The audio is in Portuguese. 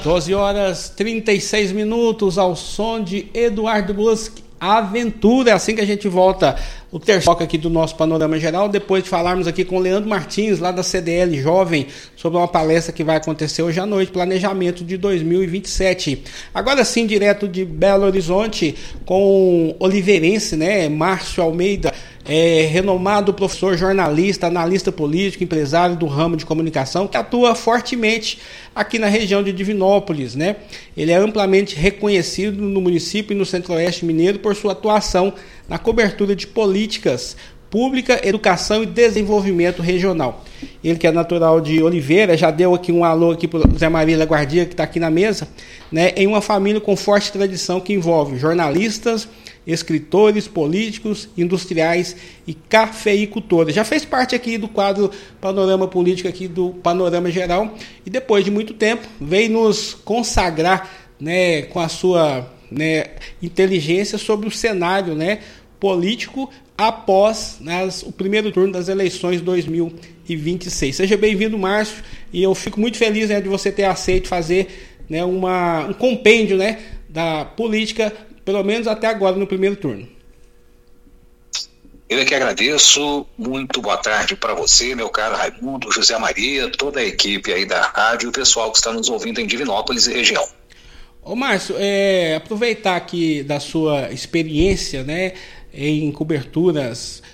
12 horas 36 minutos ao som de Eduardo Bruschi, Aventura. É assim que a gente volta o terceiro bloco aqui do nosso Panorama Geral, depois de falarmos aqui com o Leandro Martins, lá da CDL Jovem, sobre uma palestra que vai acontecer hoje à noite, Planejamento de 2027. Agora sim, direto de Belo Horizonte, com o oliveirense, né, Márcio Almeida, renomado professor, jornalista, analista político, empresário do ramo de comunicação, que atua fortemente aqui na região de Divinópolis, né? Ele é amplamente reconhecido no município e no Centro-Oeste mineiro por sua atuação na cobertura de políticas pública, educação e desenvolvimento regional. Ele, que é natural de Oliveira, já deu aqui um alô aqui para o Zé Maria Laguardia, que está aqui na mesa, né, em uma família com forte tradição que envolve jornalistas, escritores, políticos, industriais e cafeicultores. Já fez parte aqui do quadro Panorama Político aqui do Panorama Geral e depois de muito tempo veio nos consagrar, né, com a sua, né, inteligência sobre o cenário, né, político após o primeiro turno das eleições 2026. Seja bem-vindo, Márcio, e eu fico muito feliz, né, de você ter aceito fazer, né, um compêndio, né, da política, pelo menos até agora no primeiro turno. Eu é que agradeço, muito boa tarde para você, meu caro Raimundo, José Maria, toda a equipe aí da rádio e o pessoal que está nos ouvindo em Divinópolis e região. Ô Márcio, aproveitar aqui da sua experiência, né, em coberturas